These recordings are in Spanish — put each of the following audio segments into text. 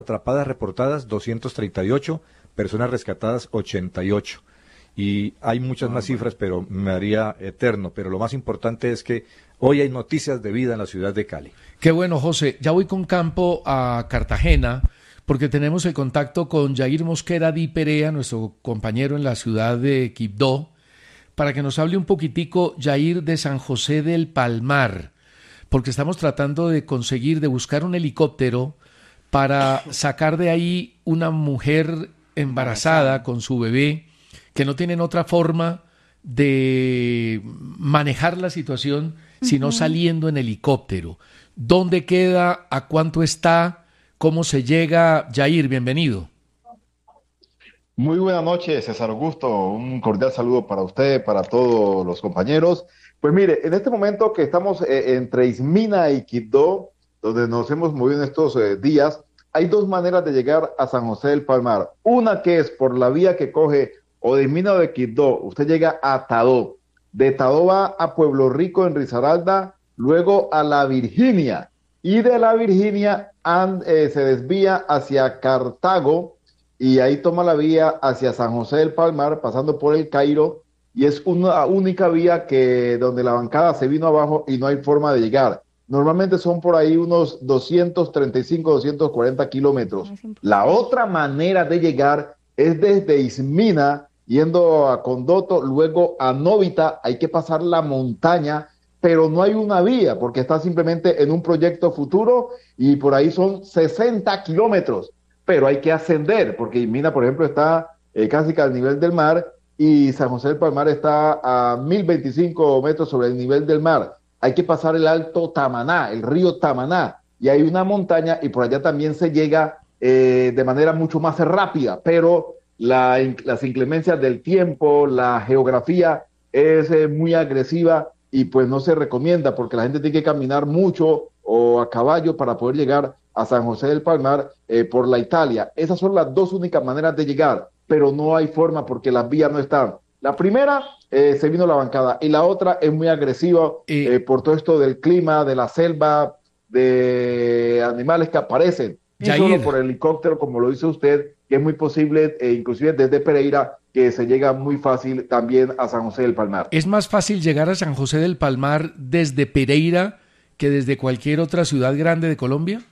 atrapadas reportadas 238, personas rescatadas 88. Y hay muchas más cifras, pero me haría eterno. Pero lo más importante es que hoy hay noticias de vida en la ciudad de Cali. Qué bueno, José. Ya voy con campo a Cartagena, porque tenemos el contacto con Jair Mosquera Di Perea, nuestro compañero en la ciudad de Quibdó, para que nos hable un poquitico, Jair, de San José del Palmar, porque estamos tratando de buscar un helicóptero para sacar de ahí una mujer embarazada con su bebé, que no tienen otra forma de manejar la situación sino saliendo en helicóptero. ¿Dónde queda? ¿A cuánto está? ¿Cómo se llega? Jair, bienvenido. Muy buenas noches, César Augusto. Un cordial saludo para usted, para todos los compañeros. Pues mire, en este momento que estamos entre Ismina y Quibdó, donde nos hemos movido en estos días, hay dos maneras de llegar a San José del Palmar. Una que es por la vía que coge o de Ismina o de Quibdó. Usted llega a Tadó. De Tadó va a Pueblo Rico en Risaralda, luego a La Virginia. Y de La Virginia se desvía hacia Cartago, y ahí toma la vía hacia San José del Palmar, pasando por el Cairo, y es una única vía donde la bancada se vino abajo y no hay forma de llegar. Normalmente son por ahí unos 235, 240 kilómetros. La otra manera de llegar es desde Ismina, yendo a Condoto, luego a Novita. Hay que pasar la montaña, pero no hay una vía, porque está simplemente en un proyecto futuro, y por ahí son 60 kilómetros. Pero hay que ascender, porque Ismina, por ejemplo, está casi que al nivel del mar, y San José del Palmar está a 1025 metros sobre el nivel del mar. Hay que pasar el Alto Tamaná, el río Tamaná, y hay una montaña, y por allá también se llega de manera mucho más rápida, pero las inclemencias del tiempo, la geografía es muy agresiva, y pues no se recomienda, porque la gente tiene que caminar mucho o a caballo para poder llegar a San José del Palmar por la Italia. Esas son las dos únicas maneras de llegar, pero no hay forma porque las vías no están. La primera, se vino la bancada, y la otra es muy agresiva por todo esto del clima, de la selva, de animales que aparecen. Y solo por helicóptero, como lo dice usted, que es muy posible, inclusive desde Pereira, que se llega muy fácil también a San José del Palmar. ¿Es más fácil llegar a San José del Palmar desde Pereira que desde cualquier otra ciudad grande de Colombia?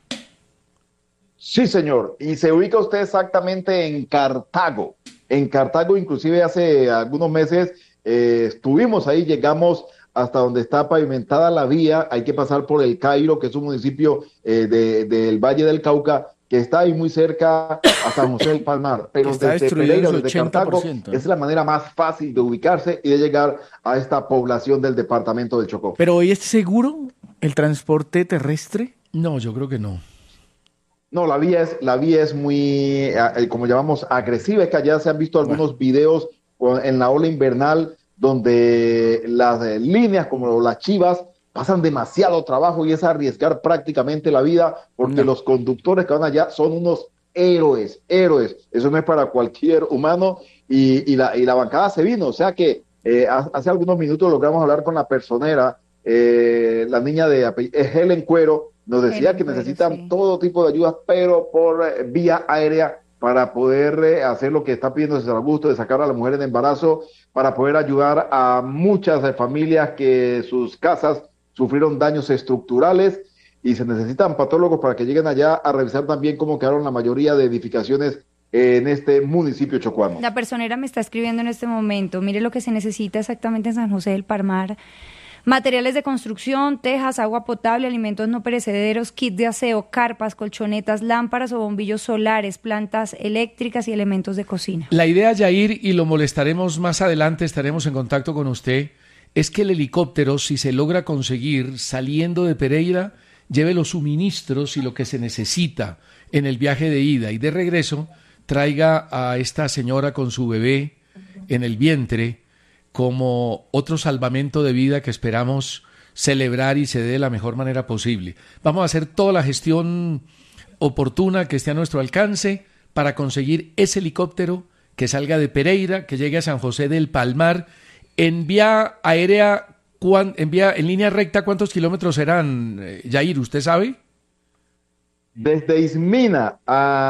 Sí, señor, y se ubica usted exactamente en Cartago. En Cartago, inclusive hace algunos meses estuvimos ahí, llegamos hasta donde está pavimentada la vía. Hay que pasar por el Cairo, que es un municipio del Valle del Cauca, que está ahí muy cerca a San José del Palmar. Pero desde Pereira, desde Cartago, es la manera más fácil de ubicarse y de llegar a esta población del departamento del Chocó. ¿Pero hoy es seguro el transporte terrestre? No, yo creo que no. No, la vía es muy, como llamamos, agresiva. Es que allá se han visto algunos videos en la ola invernal donde las líneas como las chivas pasan demasiado trabajo, y es arriesgar prácticamente la vida, porque los conductores que van allá son unos héroes. Eso no es para cualquier humano, y la bancada se vino. O sea que hace algunos minutos logramos hablar con la personera, la niña es Helen Cuero. Nos decía que necesitan todo tipo de ayudas, pero por vía aérea, para poder hacer lo que está pidiendo César Augusto, de sacar a las mujeres de embarazo, para poder ayudar a muchas familias que sus casas sufrieron daños estructurales, y se necesitan patólogos para que lleguen allá a revisar también cómo quedaron la mayoría de edificaciones en este municipio chocuano. La personera me está escribiendo en este momento: mire lo que se necesita exactamente en San José del Palmar: materiales de construcción, tejas, agua potable, alimentos no perecederos, kit de aseo, carpas, colchonetas, lámparas o bombillos solares, plantas eléctricas y elementos de cocina. La idea, Jair, y lo molestaremos más adelante, estaremos en contacto con usted, es que el helicóptero, si se logra conseguir saliendo de Pereira, lleve los suministros y lo que se necesita en el viaje de ida, y de regreso traiga a esta señora con su bebé en el vientre como otro salvamento de vida que esperamos celebrar y se dé de la mejor manera posible. Vamos a hacer toda la gestión oportuna que esté a nuestro alcance para conseguir ese helicóptero que salga de Pereira, que llegue a San José del Palmar. En vía aérea, en línea recta, ¿cuántos kilómetros serán, Jair? ¿Usted sabe? desde Ismina a